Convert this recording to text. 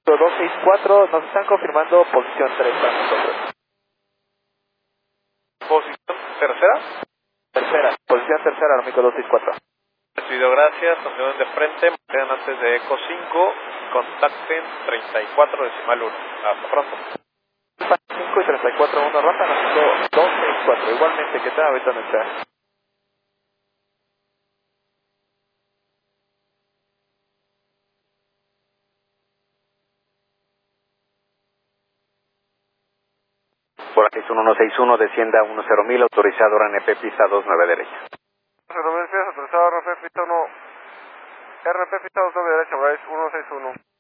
264, nos están confirmando posición 3 para nosotros. ¿Posición tercera? Posición tercera, Aeroméxico 264. Recibido, gracias. Continúen de frente, mantengan antes de ECO 5, contacten 34.1. Hasta pronto. 5 y 34.1, Rafa, Aeroméxico 264. Igualmente, que tal ahorita nuestra. Por aquí 1161, descienda 10.000, autorizado RNP pista 29 derecha. 0.000 pies, autorizado RNP pista 1, RNP pista 29 derecha, Bryce 161.